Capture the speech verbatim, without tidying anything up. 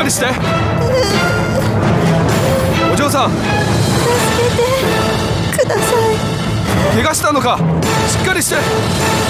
りして。お嬢さん、 助けてください。 怪我したのか。しっかりして。